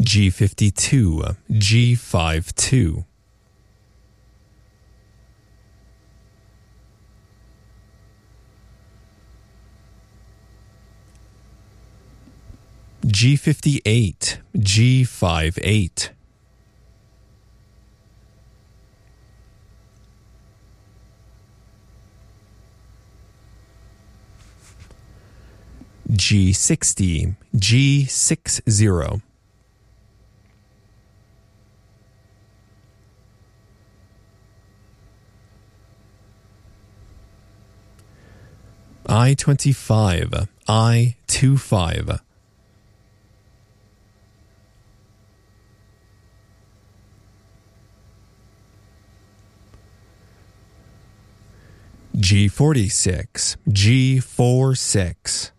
G52, G52. G58, G58. G60, G60. I-25, I-25. G46, G46.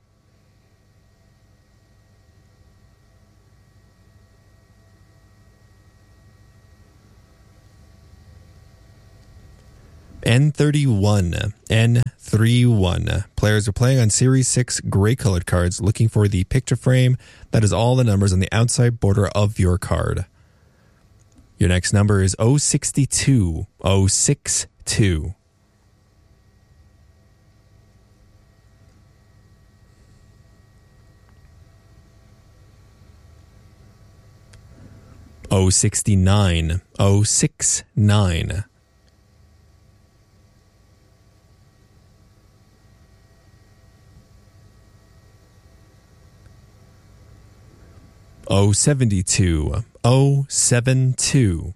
N31, N31. Players are playing on Series 6 gray colored cards, looking for the picture frame that is all the numbers on the outside border of your card. Your next number is 062, 062. Oh 69, 069. Oh 72, 072.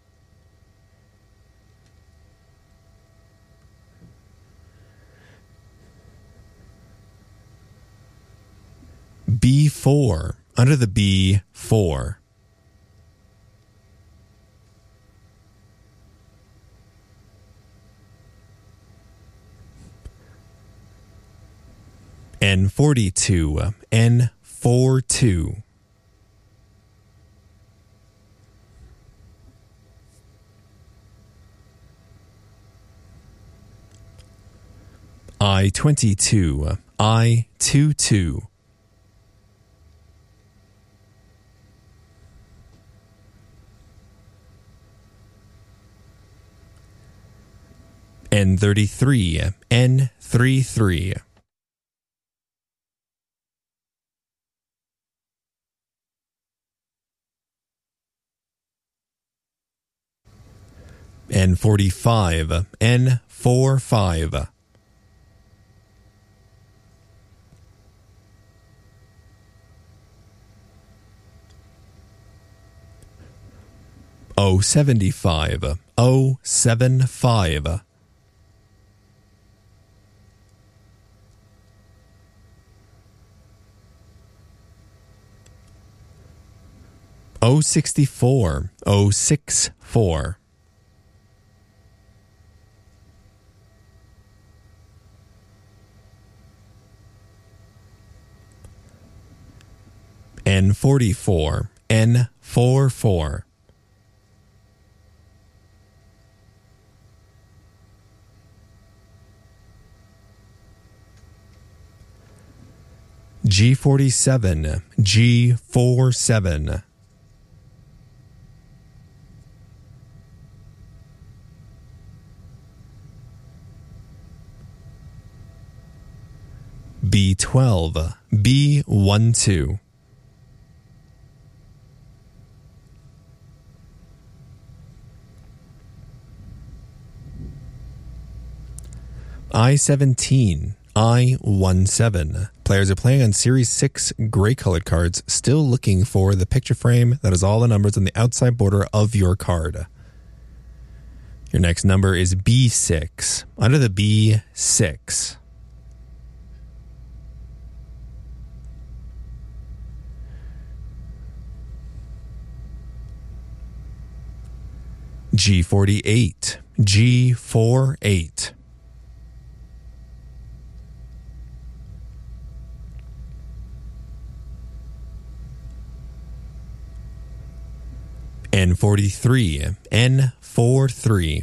B4, under the B4. N42, N42. I-22, I-22. N33, N33. N45, N45. O75, O75. O64, O64. N44, N44. G47, G47. B12, B12. I-17, I-17. Players are playing on Series 6 gray colored cards, still looking for the picture frame that is all the numbers on the outside border of your card. Your next number is B6, under the B6. G48, G48. N43, N43.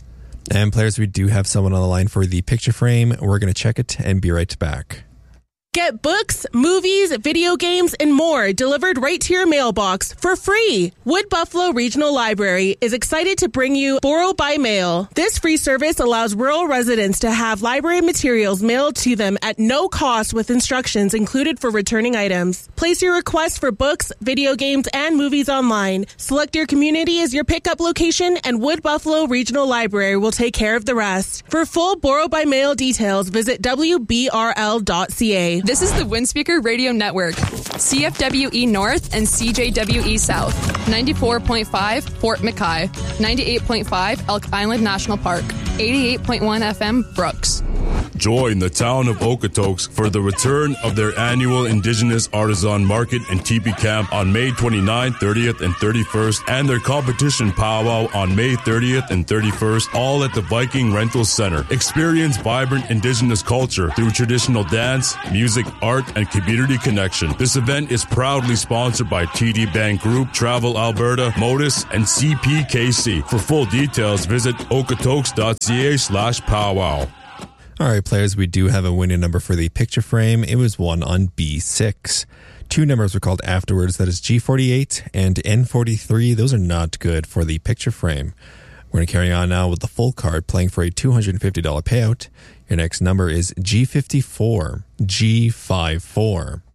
And players, we do have someone on the line for the picture frame. We're going to check it and be right back. Get books, movies, video games, and more delivered right to your mailbox for free. Wood Buffalo Regional Library is excited to bring you Borrow by Mail. This free service allows rural residents to have library materials mailed to them at no cost with instructions included for returning items. Place your request for books, video games, and movies online. Select your community as your pickup location, and Wood Buffalo Regional Library will take care of the rest. For full Borrow by Mail details, visit wbrl.ca. This is the Windspeaker Radio Network, CFWE North and CJWE South, 94.5 Fort McKay, 98.5 Elk Island National Park, 88.1 FM Brooks. Join the town of Okotoks for the return of their annual Indigenous Artisan Market and Teepee Camp on May 29th, 30th, and 31st, and their competition powwow on May 30th and 31st, all at the Viking Rental Center. Experience vibrant Indigenous culture through traditional dance, music, art, and community connection. This event is proudly sponsored by TD Bank Group, Travel Alberta, Modus, and CPKC. For full details, visit okotoks.ca/powwow. All right, players, we do have a winning number for the picture frame. It was one on B6. Two numbers were called afterwards. That is G48 and N43. Those are not good for the picture frame. We're going to carry on now with the full card, playing for a $250 payout. Your next number is G54. G54.